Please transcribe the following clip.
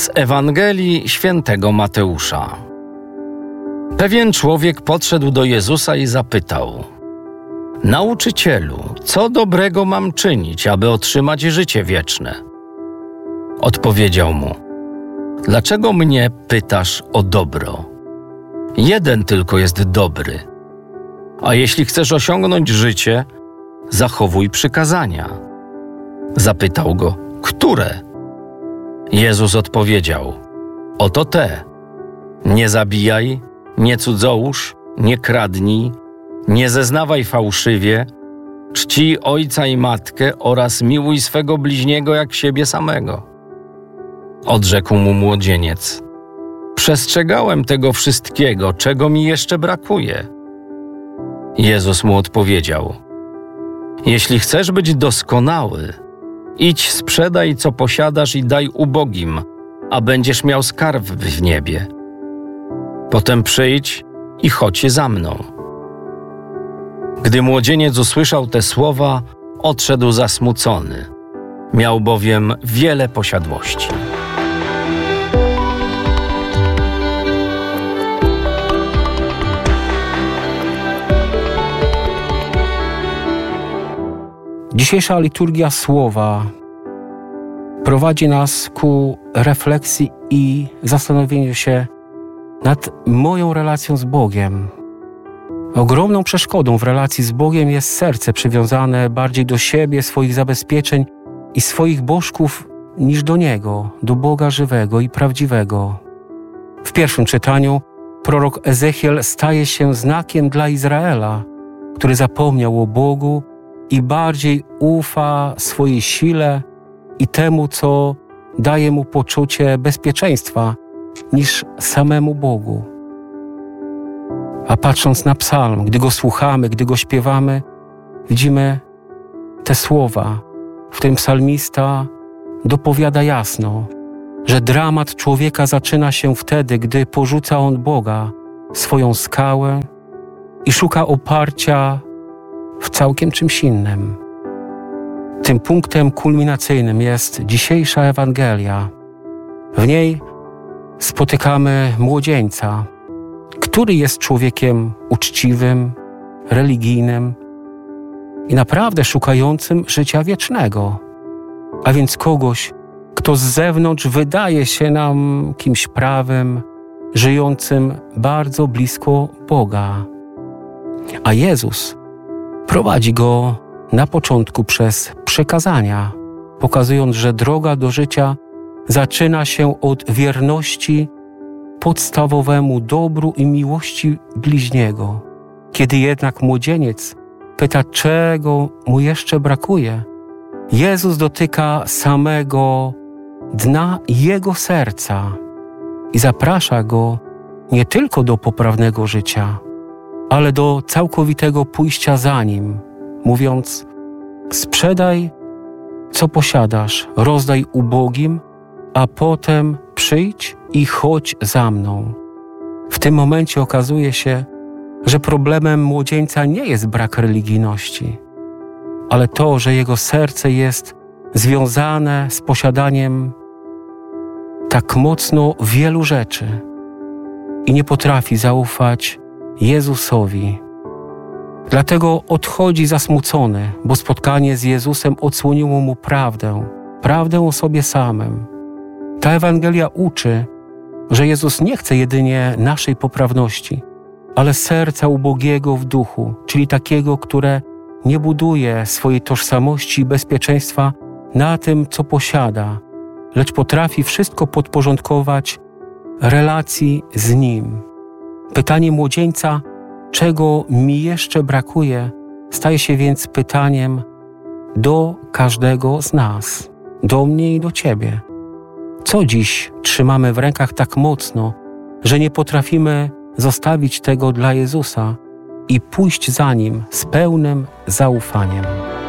Z Ewangelii Świętego Mateusza. Pewien człowiek podszedł do Jezusa i zapytał: Nauczycielu, co dobrego mam czynić, aby otrzymać życie wieczne? Odpowiedział mu: Dlaczego mnie pytasz o dobro? Jeden tylko jest dobry. A jeśli chcesz osiągnąć życie, zachowuj przykazania. Zapytał go: Które? Jezus odpowiedział: Oto te. Nie zabijaj, nie cudzołóż, nie kradnij, nie zeznawaj fałszywie, czcij ojca i matkę oraz miłuj swego bliźniego jak siebie samego. Odrzekł mu młodzieniec: Przestrzegałem tego wszystkiego, czego mi jeszcze brakuje. Jezus mu odpowiedział: Jeśli chcesz być doskonały, idź, sprzedaj, co posiadasz i daj ubogim, a będziesz miał skarb w niebie. Potem przyjdź i chodź za mną. Gdy młodzieniec usłyszał te słowa, odszedł zasmucony. Miał bowiem wiele posiadłości. Dzisiejsza liturgia słowa prowadzi nas ku refleksji i zastanowieniu się nad moją relacją z Bogiem. Ogromną przeszkodą w relacji z Bogiem jest serce przywiązane bardziej do siebie, swoich zabezpieczeń i swoich bożków niż do Niego, do Boga żywego i prawdziwego. W pierwszym czytaniu prorok Ezechiel staje się znakiem dla Izraela, który zapomniał o Bogu i bardziej ufa swojej sile i temu, co daje mu poczucie bezpieczeństwa, niż samemu Bogu. A patrząc na psalm, gdy go słuchamy, gdy go śpiewamy, widzimy te słowa, w którym psalmista dopowiada jasno, że dramat człowieka zaczyna się wtedy, gdy porzuca on Boga, swoją skałę i szuka oparcia w całkiem czymś innym. Tym punktem kulminacyjnym jest dzisiejsza Ewangelia. W niej spotykamy młodzieńca, który jest człowiekiem uczciwym, religijnym i naprawdę szukającym życia wiecznego. A więc kogoś, kto z zewnątrz wydaje się nam kimś prawym, żyjącym bardzo blisko Boga. A Jezus prowadzi go na początku przez przekazania, pokazując, że droga do życia zaczyna się od wierności podstawowemu dobru i miłości bliźniego. Kiedy jednak młodzieniec pyta, czego mu jeszcze brakuje, Jezus dotyka samego dna jego serca i zaprasza go nie tylko do poprawnego życia, ale do całkowitego pójścia za Nim, mówiąc: sprzedaj, co posiadasz, rozdaj ubogim, a potem przyjdź i chodź za mną. W tym momencie okazuje się, że problemem młodzieńca nie jest brak religijności, ale to, że jego serce jest związane z posiadaniem tak mocno wielu rzeczy i nie potrafi zaufać Jezusowi. Dlatego odchodzi zasmucony, bo spotkanie z Jezusem odsłoniło mu prawdę o sobie samym. Ta Ewangelia uczy, że Jezus nie chce jedynie naszej poprawności, ale serca ubogiego w duchu, czyli takiego, które nie buduje swojej tożsamości i bezpieczeństwa na tym, co posiada, lecz potrafi wszystko podporządkować relacji z Nim. Pytanie młodzieńca, czego mi jeszcze brakuje, staje się więc pytaniem do każdego z nas, do mnie i do Ciebie. Co dziś trzymamy w rękach tak mocno, że nie potrafimy zostawić tego dla Jezusa i pójść za Nim z pełnym zaufaniem?